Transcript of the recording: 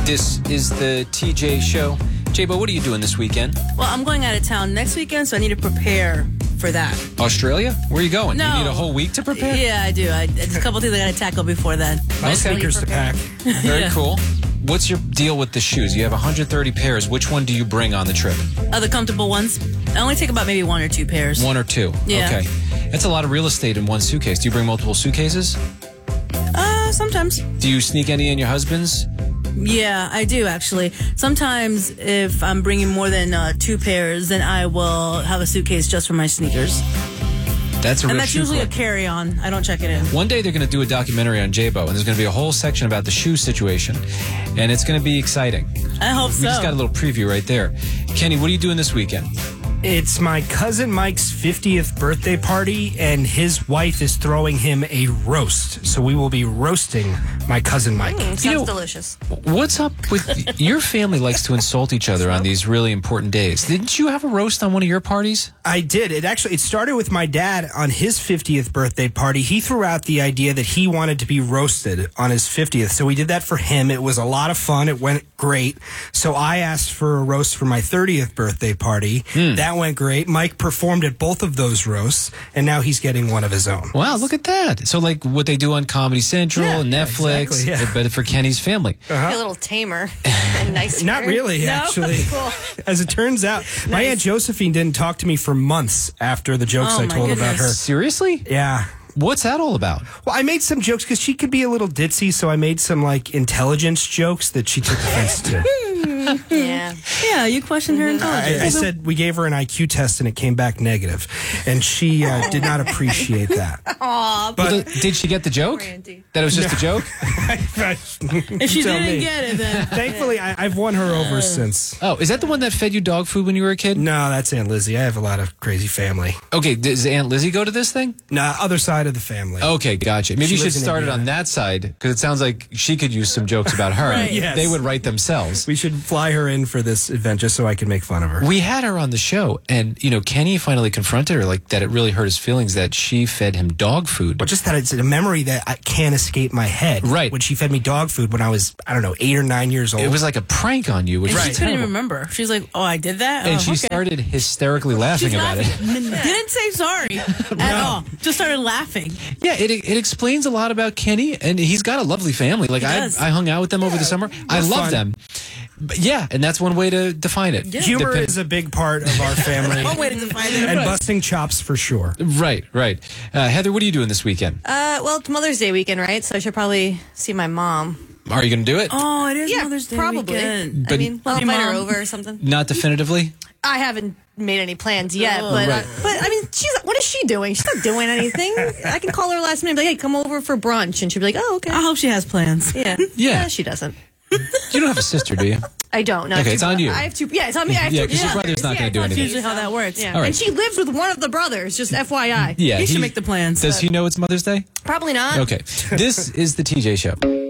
This is the TJ Show. J-Bo, what are you doing this weekend? Well, I'm going out of town next weekend, so I need to prepare for that. Australia? Where are you going? No. You need a whole week to prepare? Yeah, I do. There's a couple things I got to tackle before then. My sneakers to pack. Very cool. What's your deal with the shoes? You have 130 pairs. Which one do you bring on the trip? The comfortable ones. I only take about maybe one or two pairs. One or two? Yeah. Okay. That's a lot of real estate in one suitcase. Do you bring multiple suitcases? Sometimes. Do you sneak any in your husband's? Yeah, I do actually. Sometimes if I'm bringing more than two pairs, then I will have a suitcase just for my sneakers. That's a real And that's shoe usually club. a carry-on. I don't check it in. One day they're going to do a documentary on J-Bo, and there's going to be a whole section about the shoe situation, and it's going to be exciting. I hope so. We just got a little preview right there. Kenny, what are you doing this weekend? It's my cousin Mike's 50th birthday party, and his wife is throwing him a roast. So we will be roasting my cousin Mike. Sounds delicious. What's up with your family likes to insult each other on these really important days? Didn't you have a roast on one of your parties? I did. It started with my dad on his 50th birthday party. He threw out the idea that he wanted to be roasted on his 50th. So we did that for him. It was a lot of fun. It went great. So I asked for a roast for my 30th birthday party. That went great. Mike performed at both of those roasts, and now he's getting one of his own. Wow, look at that. So like what they do on Comedy Central and Netflix, exactly, yeah. but for Kenny's family. A little tamer and nicer. Not really, No? actually. Cool. As it turns out, my Aunt Josephine didn't talk to me for months after the jokes Oh, I my told about her. goodness. Seriously? Yeah. What's that all about? Well, I made some jokes because she could be a little ditzy, so I made some like intelligence jokes that she took offense to. Yeah. Yeah, you questioned her intelligence. I said we gave her an IQ test and it came back negative, and she did not appreciate that. Aw, But Did she get the joke? Randy. That it was just a joke? If she didn't get it, then... Thankfully, I've won her over since. Oh, is that the one that fed you dog food when you were a kid? No, that's Aunt Lizzie. I have a lot of crazy family. Okay, does Aunt Lizzie go to this thing? No, other side of the family. Okay, gotcha. Maybe She you should lives in start it Indiana. on that side, because it sounds like she could use some jokes about her. Right. Yes. They would write themselves. We should fly her in for this event just so I can make fun of her. We had her on the show, and, you know, Kenny finally confronted her, like, that it really hurt his feelings that she fed him dog food. But just that it's a memory that I can't escape my head. Right. When she fed me dog food when I was, 8 or 9 years old. It was like a prank on you, which And was she couldn't terrible. even remember. She's like, oh, I did that? And Oh, she okay. started hysterically laughing She's about laughing. it. Didn't say sorry at all. Just started laughing. Yeah, it explains a lot about Kenny, and he's got a lovely family. Like, He I does. hung out with them over the summer. I love fun. them. But yeah, and that's one way to define it. Humor is a big part of our family. One way to define it. And busting chops for sure. Right. Heather, what are you doing this weekend? Well, it's Mother's Day weekend, right? So I should probably see my mom. Are you going to do it? Oh, it is Yeah, Mother's Day probably. weekend. I mean, I'll Love your invite her mom. over or something. Not definitively? I haven't made any plans yet, Oh. but Right. I mean, what is she doing? She's not doing anything. I can call her last minute, and be like, hey, come over for brunch, and she'll be like, oh, okay. I hope she has plans. Yeah. Yeah. She doesn't. You don't have a sister, do you? I don't. No, I have Okay, it's two- on you. I have two. Yeah, it's on me. I have Yeah, two 'cause your brothers. brother's not gonna Yeah, do it's on anything. me, Usually how that works. Yeah. All right. And she lives with one of the brothers, just FYI. Yeah. You should make the plans. Does he know it's Mother's Day? Probably not. Okay. This is the TJ Show.